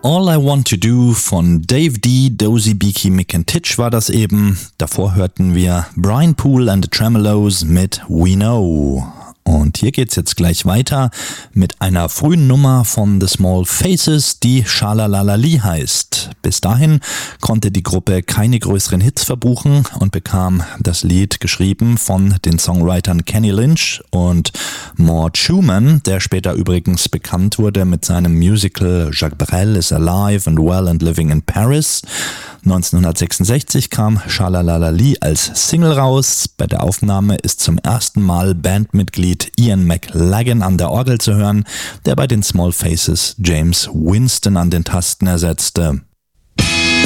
All I Want to Do von Dave D, Dozy Beaky, Mick and Titch war das eben. Davor hörten wir Brian Poole and the Tremolos mit We Know. Und hier geht's jetzt gleich weiter mit einer frühen Nummer von The Small Faces, die Schalalalali heißt. Bis dahin konnte die Gruppe keine größeren Hits verbuchen und bekam das Lied geschrieben von den Songwritern Kenny Lynch und Mort Schumann, der später übrigens bekannt wurde mit seinem Musical Jacques Brel is Alive and Well and Living in Paris. 1966 kam Schalalalali als Single raus. Bei der Aufnahme ist zum ersten Mal Bandmitglied Ian McLagan an der Orgel zu hören, der bei den Small Faces James Winston an den Tasten ersetzte.